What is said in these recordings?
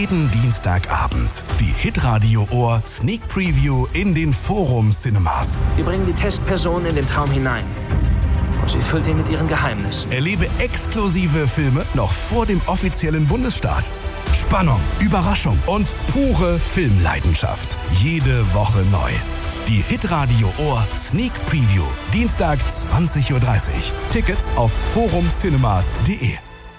Jeden Dienstagabend die Hitradio Ohr Sneak Preview in den Forum Cinemas. Wir bringen die Testperson in den Traum hinein. Und sie füllt ihn mit ihren Geheimnissen. Erlebe exklusive Filme noch vor dem offiziellen Bundesstart. Spannung, Überraschung und pure Filmleidenschaft. Jede Woche neu. Die Hitradio Ohr Sneak Preview. Dienstag 20.30 Uhr. Tickets auf forumcinemas.de.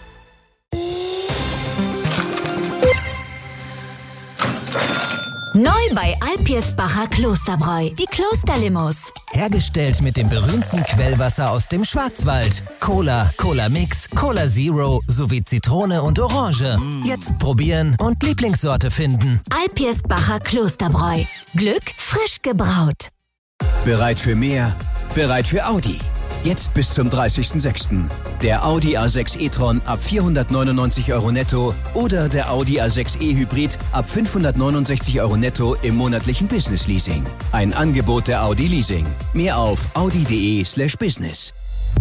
Neu bei Alpirsbacher Klosterbräu, die Klosterlimous. Hergestellt mit dem berühmten Quellwasser aus dem Schwarzwald. Cola, Cola Mix, Cola Zero sowie Zitrone und Orange. Jetzt probieren und Lieblingssorte finden. Alpirsbacher Klosterbräu. Glück frisch gebraut. Bereit für mehr? Bereit für Audi. Jetzt bis zum 30.06. Der Audi A6 e-tron ab 499 € netto oder der Audi A6 e-Hybrid ab 569 € netto im monatlichen Business-Leasing. Ein Angebot der Audi Leasing. Mehr auf audi.de/business.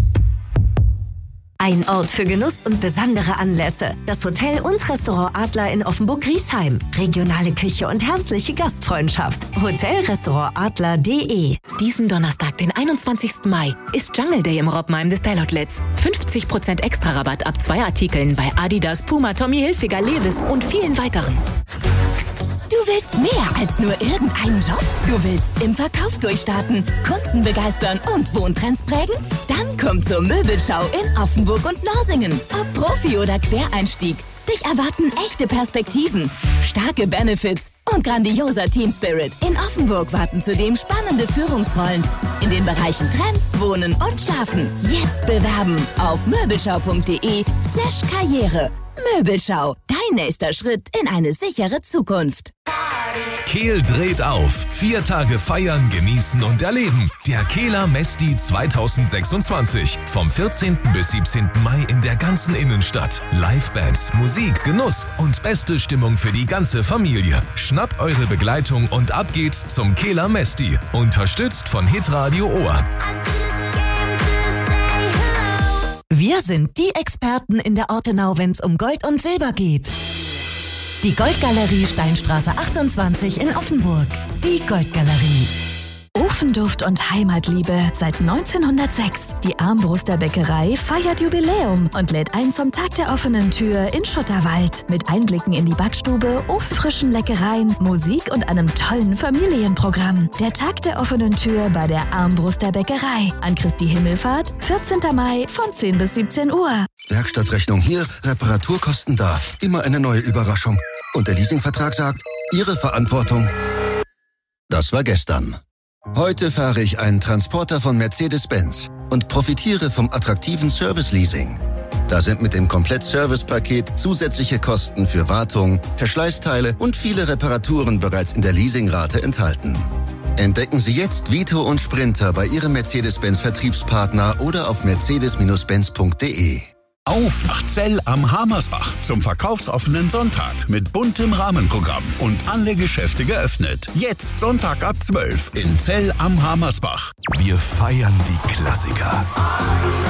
Ein Ort für Genuss und besondere Anlässe. Das Hotel und Restaurant Adler in Offenburg-Griesheim. Regionale Küche und herzliche Gastfreundschaft. Hotelrestaurantadler.de. Diesen Donnerstag, den 21. Mai, ist Jungle Day im Robbenheim des Style Outlets. 50% extra Rabatt ab 2 Artikeln bei Adidas, Puma, Tommy Hilfiger, Levi's und vielen weiteren. Du willst mehr als nur irgendeinen Job? Du willst im Verkauf durchstarten, Kunden begeistern und Wohntrends prägen? Dann komm zur Möbelschau in Offenburg und Norsingen. Ob Profi oder Quereinstieg, dich erwarten echte Perspektiven, starke Benefits und grandioser Teamspirit. In Offenburg warten zudem spannende Führungsrollen in den Bereichen Trends, Wohnen und Schlafen. Jetzt bewerben auf möbelschau.de/Karriere. Möbelschau, dein nächster Schritt in eine sichere Zukunft. Kehl dreht auf. 4 Tage feiern, genießen und erleben. Der Kehler Mesti 2026. Vom 14. bis 17. Mai in der ganzen Innenstadt. Livebands, Musik, Genuss und beste Stimmung für die ganze Familie. Schnappt eure Begleitung und ab geht's zum Kehler Mesti. Unterstützt von Hitradio Ohr. Wir sind die Experten in der Ortenau, wenn es um Gold und Silber geht. Die Goldgalerie Steinstraße 28 in Offenburg. Die Goldgalerie. Ofenduft und Heimatliebe seit 1906. Die Armbruster Bäckerei feiert Jubiläum und lädt ein zum Tag der offenen Tür in Schutterwald. Mit Einblicken in die Backstube, ofenfrischen Leckereien, Musik und einem tollen Familienprogramm. Der Tag der offenen Tür bei der Armbruster Bäckerei. An Christi Himmelfahrt, 14. Mai von 10 bis 17 Uhr. Werkstattrechnung hier, Reparaturkosten da. Immer eine neue Überraschung. Und der Leasingvertrag sagt, Ihre Verantwortung. Das war gestern. Heute fahre ich einen Transporter von Mercedes-Benz und profitiere vom attraktiven Service-Leasing. Da sind mit dem Komplett-Service-Paket zusätzliche Kosten für Wartung, Verschleißteile und viele Reparaturen bereits in der Leasingrate enthalten. Entdecken Sie jetzt Vito und Sprinter bei Ihrem Mercedes-Benz-Vertriebspartner oder auf mercedes-benz.de. Auf nach Zell am Hamersbach zum verkaufsoffenen Sonntag mit buntem Rahmenprogramm und alle Geschäfte geöffnet. Jetzt Sonntag ab 12 in Zell am Hamersbach. Wir feiern die Klassiker.